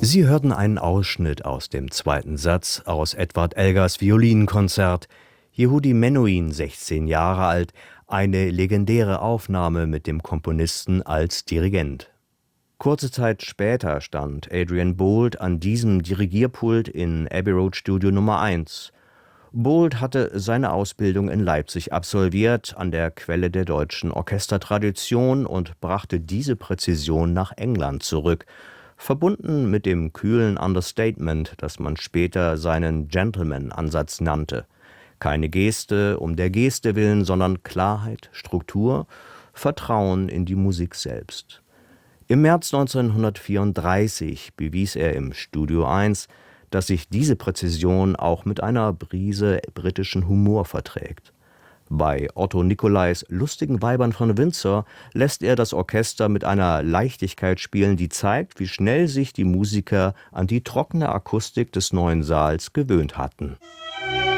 Sie hörten einen Ausschnitt aus dem zweiten Satz aus Edward Elgars Violinkonzert. Yehudi Menuhin, 16 Jahre alt, eine legendäre Aufnahme mit dem Komponisten als Dirigent. Kurze Zeit später stand Adrian Boult an diesem Dirigierpult in Abbey Road Studio Nummer 1. Boult hatte seine Ausbildung in Leipzig absolviert, an der Quelle der deutschen Orchestertradition, und brachte diese Präzision nach England zurück, verbunden mit dem kühlen Understatement, das man später seinen Gentleman-Ansatz nannte. Keine Geste um der Geste willen, sondern Klarheit, Struktur, Vertrauen in die Musik selbst. Im März 1934 bewies er im Studio 1, dass sich diese Präzision auch mit einer Prise britischen Humor verträgt. Bei Otto Nicolais Lustigen Weibern von Windsor lässt er das Orchester mit einer Leichtigkeit spielen, die zeigt, wie schnell sich die Musiker an die trockene Akustik des neuen Saals gewöhnt hatten.